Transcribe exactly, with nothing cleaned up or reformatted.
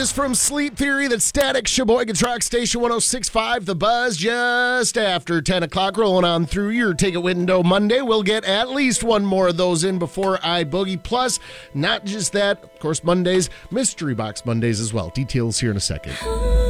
latest from Sleep Theory, that's Static Sheboygan Rock Station one oh six point five. The Buzz just after ten o'clock. Rolling on through your Ticket Window Monday. We'll get at least one more of those in before I boogie. Plus, not just that, of course, Mondays, Mystery Box Mondays as well. Details here in a second.